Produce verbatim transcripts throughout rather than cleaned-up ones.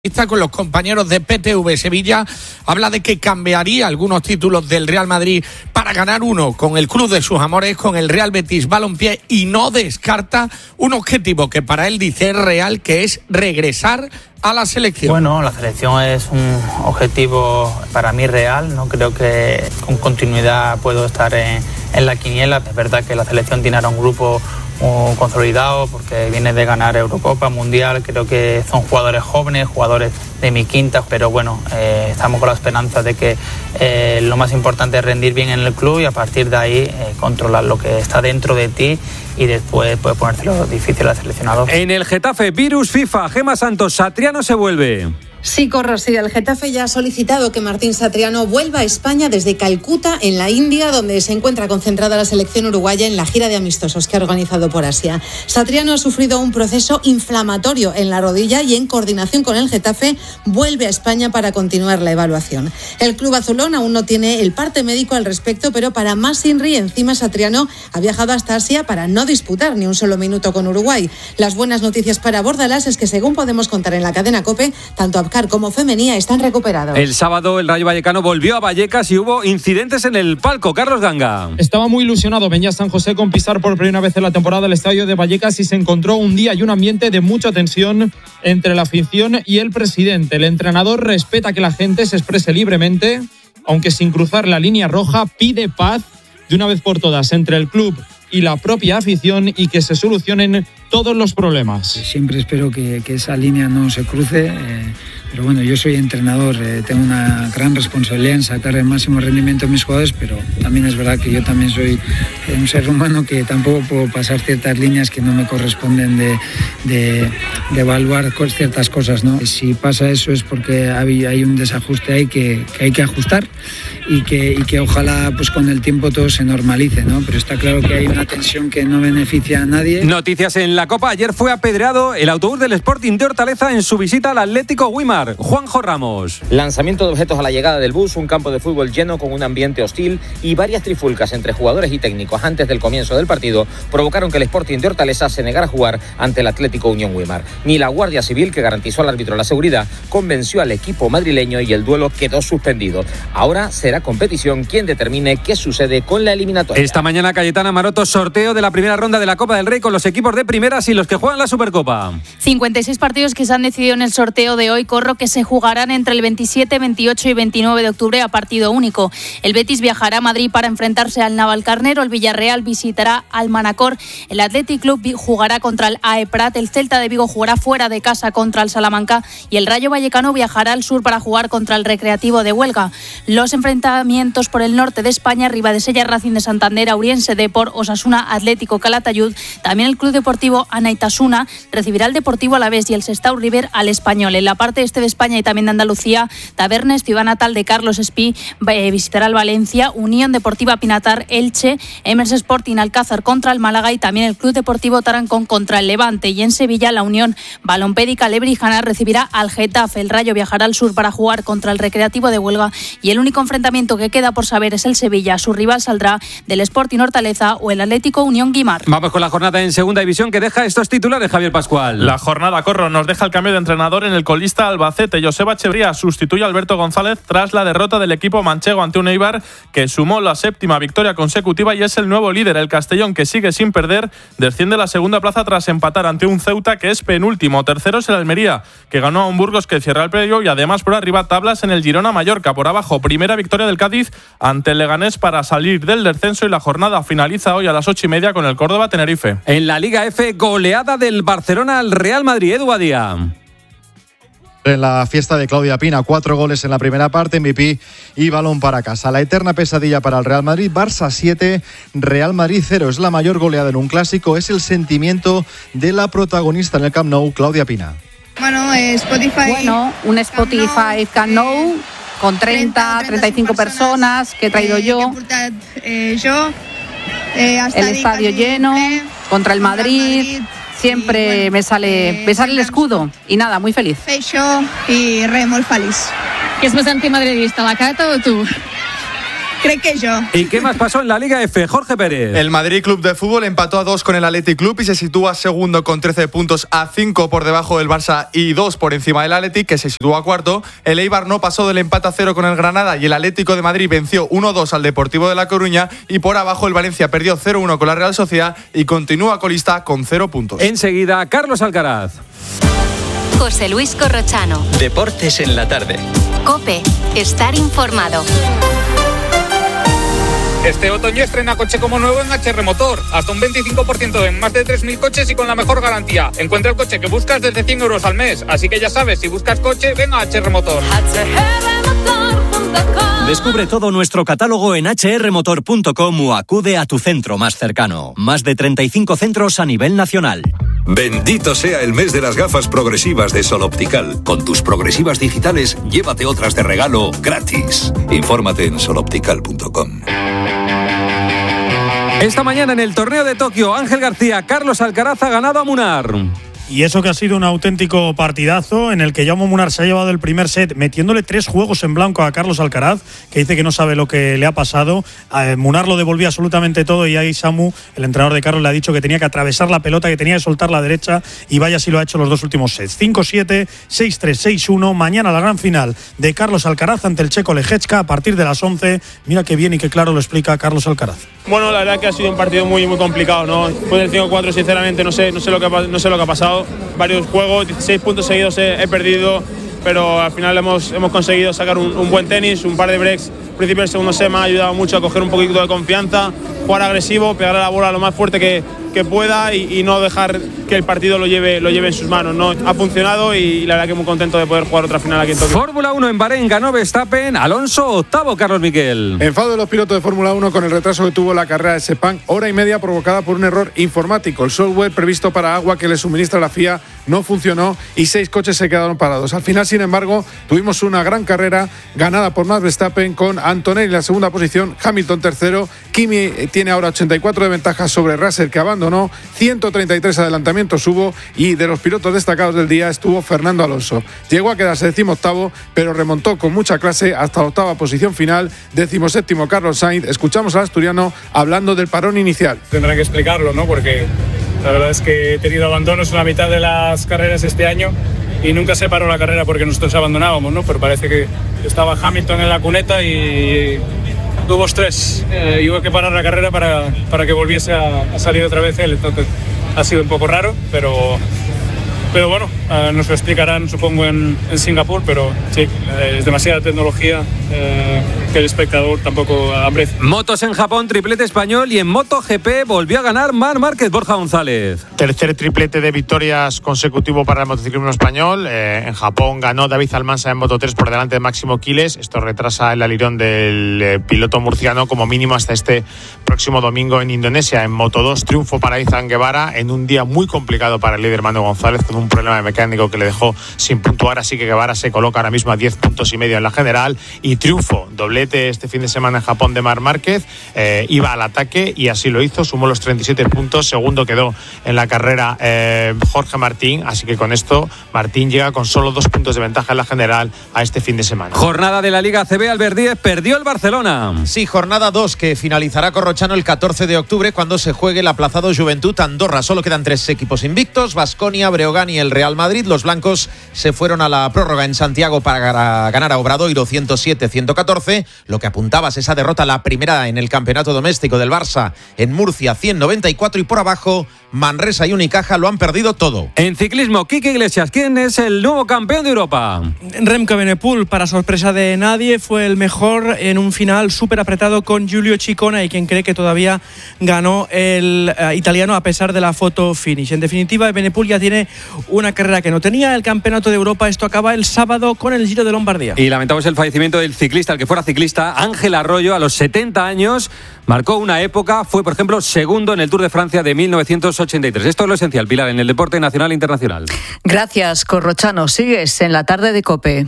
Con los compañeros de P T V Sevilla, habla de que cambiaría algunos títulos del Real Madrid para ganar uno con el club de sus amores, con el Real Betis Balompié, y no descarta un objetivo que para él dice es real, que es regresar a la selección. Bueno, la selección es un objetivo para mí real, no creo que con continuidad puedo estar en, en la quiniela. Es verdad que la selección tiene ahora un grupo muy consolidado porque viene de ganar Eurocopa, Mundial. Creo que son jugadores jóvenes, jugadores de mi quinta, pero bueno, eh, estamos con la esperanza de que eh, lo más importante es rendir bien en el club y a partir de ahí eh, controlar lo que está dentro de ti y después puede ponértelo difícil al seleccionador. En el Getafe, virus FIFA, Gemma Santos, Satriano se vuelve. Sí, Corro, sí, el Getafe ya ha solicitado que Martín Satriano vuelva a España desde Calcuta, en la India, donde se encuentra concentrada la selección uruguaya en la gira de amistosos que ha organizado por Asia. Satriano ha sufrido un proceso inflamatorio en la rodilla y en coordinación con el Getafe vuelve a España para continuar la evaluación. El club azulón aún no tiene el parte médico al respecto, pero para más Inri, encima Satriano ha viajado hasta Asia para no disputar ni un solo minuto con Uruguay. Las buenas noticias para Bordalás es que, según podemos contar en la cadena COPE, tanto Abkar como Femenía están recuperados. El sábado el Rayo Vallecano volvió a Vallecas y hubo incidentes en el palco. Carlos Ganga. Estaba muy ilusionado Beñat San José con pisar por primera vez en la temporada el estadio de Vallecas y se encontró un día y un ambiente de mucha tensión entre la afición y el presidente. El entrenador respeta que la gente se exprese libremente, aunque sin cruzar la línea roja, pide paz de una vez por todas entre el club y la propia afición y que se solucionen todos los problemas. Siempre espero que, que esa línea no se cruce, eh, pero bueno, yo soy entrenador, eh, tengo una gran responsabilidad en sacar el máximo rendimiento a mis jugadores, pero también es verdad que yo también soy eh, un ser humano que tampoco puedo pasar ciertas líneas que no me corresponden de, de, de evaluar ciertas cosas, ¿no? Si pasa eso es porque hay, hay un desajuste ahí que, que hay que ajustar y que, y que ojalá pues con el tiempo todo se normalice, ¿no? Pero está claro que hay una tensión que no beneficia a nadie. Noticias en la Copa. Ayer fue apedreado el autobús del Sporting de Hortaleza en su visita al Atlético Güímar. Juanjo Ramos. Lanzamiento de objetos a la llegada del bus, un campo de fútbol lleno con un ambiente hostil y varias trifulcas entre jugadores y técnicos antes del comienzo del partido provocaron que el Sporting de Hortaleza se negara a jugar ante el Atlético Unión Güímar. Ni la Guardia Civil, que garantizó al árbitro la seguridad, convenció al equipo madrileño y el duelo quedó suspendido. Ahora será competición quien determine qué sucede con la eliminatoria. Esta mañana Cayetana Maroto, sorteo de la primera ronda de la Copa del Rey con los equipos de primeras y los que juegan la Supercopa. cincuenta y seis partidos que se han decidido en el sorteo de hoy, Corro, que se jugarán entre el veintisiete, veintiocho y veintinueve de octubre a partido único. El Betis viajará a Madrid para enfrentarse al Navalcarnero, el Villarreal visitará al Manacor, el Athletic Club jugará contra el A E Prat, el Celta de Vigo jugará fuera de casa contra el Salamanca y el Rayo Vallecano viajará al sur para jugar contra el Recreativo de Huelga. Los enfrentamientos por el norte de España: Ribadesella, Racing de Santander, Auriense, Depor, Osasuna, Atlético, Calatayud. También el Club Deportivo Anaitasuna recibirá al Deportivo Alavés y el Sestao River al Español. En la parte este de España y también de Andalucía, Tabernes, ciudad natal de Carlos Espí, eh, visitará el Valencia, Unión Deportiva Pinatar, Elche, Emers Sporting Alcázar contra el Málaga y también el Club Deportivo Tarancón contra el Levante. Y en Sevilla, la Unión Balompédica Lebrijana recibirá al Getafe. El Rayo viajará al sur para jugar contra el Recreativo de Huelga y el único enfrentamiento que queda por saber es el Sevilla. Su rival saldrá del Sporting Hortaleza o el Atlético Unión Guimar. Vamos con la jornada en segunda división que deja estos titulares, Javier Pascual. La jornada, Corro, nos deja el cambio de entrenador en el colista Albacete. Joseba Echeverría sustituye a Alberto González tras la derrota del equipo manchego ante un Eibar que sumó la séptima victoria consecutiva y es el nuevo líder. El Castellón, que sigue sin perder, desciende a la segunda plaza tras empatar ante un Ceuta que es penúltimo. Tercero es el Almería, que ganó a un Burgos que cierra el predio y además por arriba tablas en el Girona-Mallorca. Por abajo, primera victoria del Cádiz ante el Leganés para salir del descenso y la jornada finaliza hoy a las ocho y media con el Córdoba-Tenerife. En la Liga F, goleada del Barcelona al Real Madrid. Edu Badía. En la fiesta de Claudia Pina, cuatro goles en la primera parte, M V P y balón para casa. La eterna pesadilla para el Real Madrid, Barça siete, Real Madrid cero. Es la mayor goleada en un clásico, es el sentimiento de la protagonista en el Camp Nou, Claudia Pina. Bueno, eh, Spotify. Bueno, un Spotify Camp Nou con treinta, treinta y cinco personas que he traído eh, yo. Que he portat, eh, yo eh, el estadio lleno contra el Madrid. Siempre bueno, me sale eh, me sale el escudo y nada, muy feliz. Feixó y re, molt feliç. ¿Qué es más antimadridista, la Cata o tú? crec que jo. ¿Y qué más pasó en la Liga F? Jorge Pérez. El Madrid Club de Fútbol empató a dos con el Athletic Club y se sitúa segundo con trece puntos, a cinco por debajo del Barça y dos por encima del Athletic, que se sitúa cuarto. El Eibar no pasó del empate a cero con el Granada y el Atlético de Madrid venció uno dos al Deportivo de La Coruña, y por abajo el Valencia perdió cero uno con la Real Sociedad y continúa colista con cero puntos. Enseguida, Carlos Alcaraz. José Luis Corrochano. Deportes en la tarde. COPE. Estar informado. Este otoño estrena coche como nuevo en H R Motor. Hasta un veinticinco por ciento en más de tres mil coches y con la mejor garantía. Encuentra el coche que buscas desde cien euros al mes. Así que ya sabes, si buscas coche, ven a H R Motor. Descubre todo nuestro catálogo en hache erre motor punto com o acude a tu centro más cercano. Más de treinta y cinco centros a nivel nacional. Bendito sea el mes de las gafas progresivas de Sol Optical. Con tus progresivas digitales, llévate otras de regalo gratis. Infórmate en sol optical punto com. Esta mañana en el torneo de Tokio, Ángel García, Carlos Alcaraz ha ganado a Munar. Y eso que ha sido un auténtico partidazo en el que Jaume Munar se ha llevado el primer set metiéndole tres juegos en blanco a Carlos Alcaraz, que dice que no sabe lo que le ha pasado. Eh, Munar lo devolvía absolutamente todo y ahí Samu, el entrenador de Carlos, le ha dicho que tenía que atravesar la pelota, que tenía que soltar la derecha, y vaya si lo ha hecho los dos últimos sets. cinco siete, seis tres, seis uno. Mañana la gran final de Carlos Alcaraz ante el checo Leječka a partir de las once. Mira qué bien y qué claro lo explica Carlos Alcaraz. Bueno, la verdad que ha sido un partido muy muy complicado, ¿no? Después del cinco cuatro, sinceramente, no sé, no sé lo que ha, no sé lo que ha pasado. Varios juegos, dieciséis puntos seguidos he, he perdido, pero al final hemos, hemos conseguido sacar un, un buen tenis, un par de breaks. Al principio del segundo set me ha ayudado mucho a coger un poquito de confianza, jugar agresivo, pegar a la bola lo más fuerte que, que pueda y, y no dejar que el partido lo lleve, lo lleve en sus manos, ¿no? Ha funcionado y la verdad que muy contento de poder jugar otra final aquí en Tokio. Fórmula uno en Bahrein, ganó Verstappen, Alonso octavo, Carlos Miquel. Enfado de los pilotos de Fórmula uno con el retraso que tuvo la carrera de Sepang, hora y media provocada por un error informático. El software previsto para agua que le suministra la F I A no funcionó y seis coches se quedaron parados. Al final, sin embargo, tuvimos una gran carrera ganada por Max Verstappen con Antonelli en la segunda posición, Hamilton tercero, Kimi tiene ahora ochenta y cuatro de ventaja sobre Russell, que abandonó, ciento treinta y tres adelantamientos hubo, y de los pilotos destacados del día estuvo Fernando Alonso. Llegó a quedarse decimoctavo, pero remontó con mucha clase hasta la octava posición final, decimoséptimo Carlos Sainz. Escuchamos al asturiano hablando del parón inicial. Tendrán que explicarlo, ¿no? Porque la verdad es que he tenido abandonos en la mitad de las carreras este año y nunca se paró la carrera porque nosotros abandonábamos, ¿no? Pero parece que estaba Hamilton en la cuneta y tuvo estrés eh, y hubo que parar la carrera para, para que volviese a, a salir otra vez él. Entonces ha sido un poco raro, pero, pero bueno, eh, nos lo explicarán supongo en, en Singapur, pero sí, eh, es demasiada tecnología eh, que el espectador tampoco aprecia. Motos en Japón, triplete español, y en MotoGP volvió a ganar Marc Márquez. Borja González. Tercer triplete de victorias consecutivo para el motociclismo español. Eh, en Japón ganó David Almansa en Moto tres por delante de Máximo Quiles. Esto retrasa el alirón del eh, piloto murciano como mínimo hasta este próximo domingo en Indonesia. En Moto dos, triunfo para Izan Guevara en un día muy complicado para el líder Manu González, con un problema de mecánico que le dejó sin puntuar, así que Guevara se coloca ahora mismo a diez puntos y medio en la general. Y triunfo, doblete este fin de semana en Japón de Marc Márquez. Eh, iba al ataque y así lo hizo, sumó los treinta y siete puntos. Segundo quedó en la carrera eh, Jorge Martín, así que con esto Martín llega con solo dos puntos de ventaja en la general a este fin de semana. Jornada de la Liga A C B, Albert Díez, perdió el Barcelona. Sí, jornada dos que finalizará Corrochano el catorce de octubre cuando se juegue el aplazado Juventud Andorra. Solo quedan tres equipos invictos: Baskonia, Breogán y el Real Madrid. Los blancos se fueron a la prórroga en Santiago para ganar a Obradoiro ciento siete a ciento catorce. Lo que apuntabas, esa derrota, la primera en el campeonato doméstico del Barça en Murcia, cien noventa y cuatro, y por abajo Manresa y Unicaja lo han perdido todo. En ciclismo, Quique Iglesias, ¿quién es el nuevo campeón de Europa? Remco Evenepoel, para sorpresa de nadie, fue el mejor en un final súper apretado con Giulio Ciccone, y quien cree que todavía ganó el uh, italiano a pesar de la foto finish. En definitiva, Evenepoel ya tiene una carrera que no tenía, el campeonato de Europa. Esto acaba el sábado con el Giro de Lombardía. Y lamentamos el fallecimiento del ciclista, el que fuera ciclista, Ángel Arroyo, a los setenta años. Marcó una época, fue por ejemplo segundo en el Tour de Francia de mil novecientos ochenta y tres. Esto es lo esencial, Pilar, en el deporte nacional e internacional. Gracias, Corrochano. Sigues en la tarde de COPE.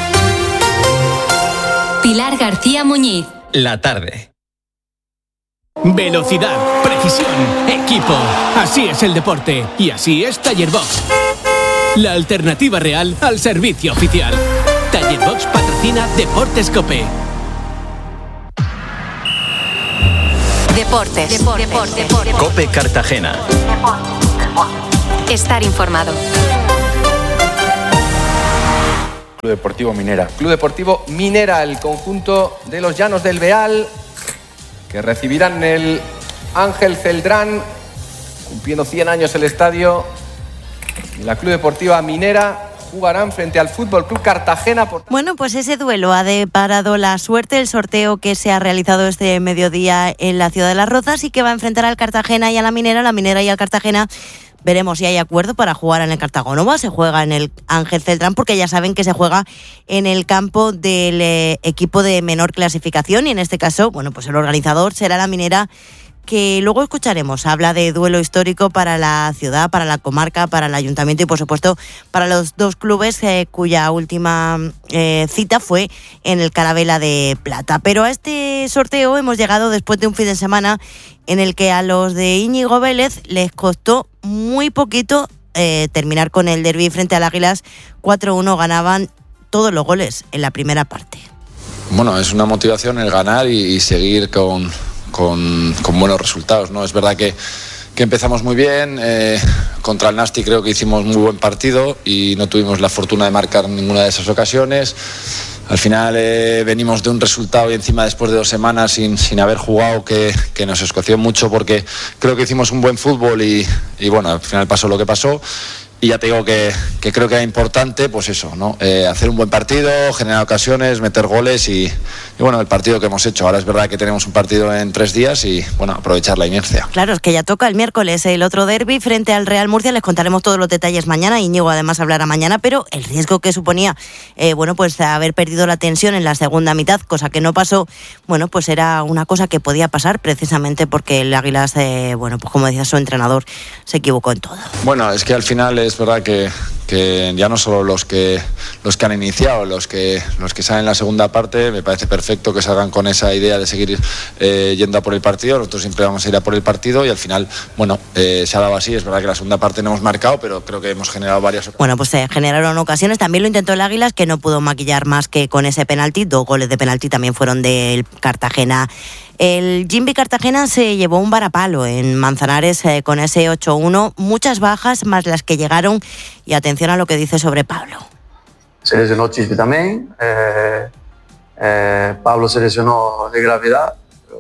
Pilar García Muñiz. La tarde. Velocidad, precisión, equipo. Así es el deporte y así es Taller Box. La alternativa real al servicio oficial. Taller Box patrocina Deportes COPE. Deportes. Deportes. Deportes. Deportes. COPE Cartagena. Estar informado. Club Deportivo Minera. Club Deportivo Minera, el conjunto de los Llanos del Beal, que recibirán el Ángel Celdrán, cumpliendo cien años el estadio. Y la Club Deportiva Minera jugarán frente al Fútbol Club Cartagena. Por... Bueno, pues ese duelo ha deparado la suerte, el sorteo que se ha realizado este mediodía en la Ciudad de Las Rozas y que va a enfrentar al Cartagena y a la Minera, la Minera y al Cartagena. Veremos si hay acuerdo para jugar en el Cartagonova. Se juega en el Ángel Celdrán porque ya saben que se juega en el campo del eh, equipo de menor clasificación y en este caso, bueno, pues el organizador será la Minera, que luego escucharemos. Habla de duelo histórico para la ciudad, para la comarca, para el ayuntamiento y por supuesto para los dos clubes eh, cuya última eh, cita fue en el Carabela de Plata. Pero a este sorteo hemos llegado después de un fin de semana en el que a los de Íñigo Vélez les costó muy poquito eh, terminar con el derbi frente al Águilas. cuatro uno ganaban todos los goles en la primera parte. Bueno, es una motivación el ganar y, y seguir con... Con, con buenos resultados, ¿no? Es verdad que, que empezamos muy bien, eh, contra el Nasti creo que hicimos muy buen partido y no tuvimos la fortuna de marcar ninguna de esas ocasiones. Al final eh, venimos de un resultado y encima después de dos semanas sin, sin haber jugado que, que nos escoció mucho porque creo que hicimos un buen fútbol y, y bueno, al final pasó lo que pasó. Y ya te digo que, que creo que era importante, pues eso, ¿no? Eh, hacer un buen partido, generar ocasiones, meter goles y, y bueno, el partido que hemos hecho. Ahora es verdad que tenemos un partido en tres días y bueno, aprovechar la inercia. Claro, es que ya toca el miércoles el otro derbi frente al Real Murcia. Les contaremos todos los detalles mañana. Íñigo además hablará mañana, pero el riesgo que suponía, eh, bueno, pues haber perdido la tensión en la segunda mitad, cosa que no pasó, bueno, pues era una cosa que podía pasar precisamente porque el Águilas, eh, bueno, pues como decía su entrenador, se equivocó en todo. Bueno, es que al final es verdad que, que ya no solo los que los que han iniciado, los que los que salen en la segunda parte, me parece perfecto que salgan con esa idea de seguir eh, yendo a por el partido. Nosotros siempre vamos a ir a por el partido y al final, bueno, eh, se ha dado así. Es verdad que la segunda parte no hemos marcado, pero creo que hemos generado varias ocasiones. Bueno, pues se eh, generaron ocasiones. También lo intentó el Águilas, que no pudo maquillar más que con ese penalti. Dos goles de penalti también fueron del Cartagena. El Jimbi Cartagena se llevó un varapalo en Manzanares eh, con ese ocho uno. Muchas bajas, más las que llegaron. Y atención a lo que dice sobre Pablo. Se lesionó Chispi también. Eh, eh, Pablo se lesionó de gravedad. Pero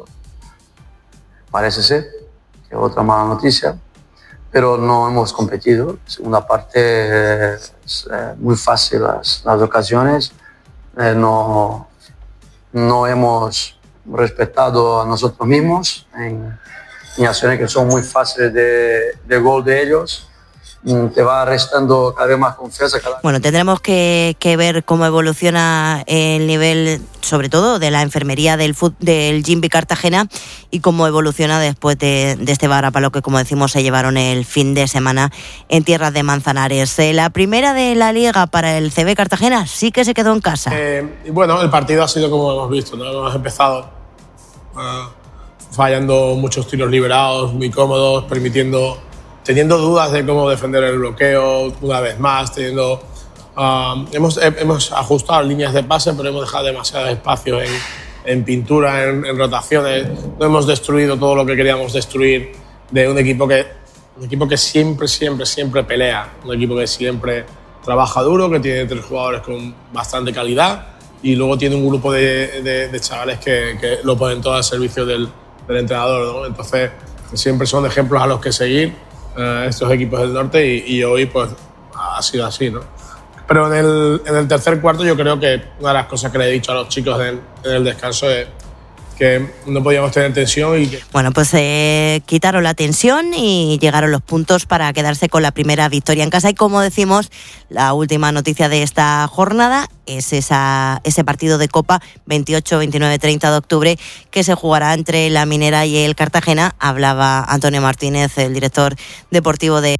parece ser que otra mala noticia. Pero no hemos competido. Segunda parte eh, es eh, muy fácil las, las ocasiones. Eh, no, no hemos respetado a nosotros mismos en, en acciones que son muy fáciles de, de gol de ellos. Te va restando cada vez más confianza. Cada... Bueno, tendremos que, que ver cómo evoluciona el nivel, sobre todo de la enfermería del, del Jimbi Cartagena y cómo evoluciona después de, de este varapalo que, como decimos, se llevaron el fin de semana en tierras de Manzanares. La primera de la Liga para el C B Cartagena sí que se quedó en casa. Eh, y bueno, el partido ha sido como hemos visto, ¿no? Hemos empezado uh, fallando muchos tiros liberados, muy cómodos, permitiendo... teniendo dudas de cómo defender el bloqueo una vez más, teniendo, uh, hemos, hemos ajustado líneas de pase, pero hemos dejado demasiado espacio en, en pintura, en, en rotaciones. No hemos destruido todo lo que queríamos destruir de un equipo que, un equipo que siempre, siempre, siempre pelea, un equipo que siempre trabaja duro, que tiene tres jugadores con bastante calidad y luego tiene un grupo de, de, de chavales que, que lo ponen todo al servicio del, del entrenador, ¿no? Entonces, siempre son ejemplos a los que seguir estos equipos del norte y, y hoy pues ha sido así, ¿no? Pero en el, en el tercer cuarto yo creo que una de las cosas que le he dicho a los chicos en, en el descanso es que no podíamos tener tensión y que... Bueno, pues eh, quitaron la tensión y llegaron los puntos para quedarse con la primera victoria en casa y como decimos, la última noticia de esta jornada es esa, ese partido de Copa veintiocho, veintinueve, treinta de octubre que se jugará entre la Minera y el Cartagena. Hablaba Antonio Martínez, el director deportivo de...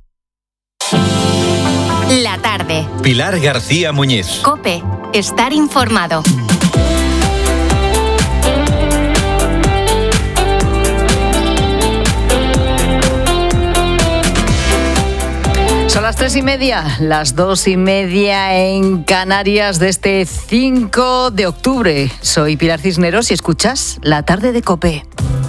La tarde. Pilar García Muñiz. COPE. Estar informado. Son las tres y media, las dos y media en Canarias de este cinco de octubre. Soy Pilar Cisneros y escuchas La Tarde de COPE.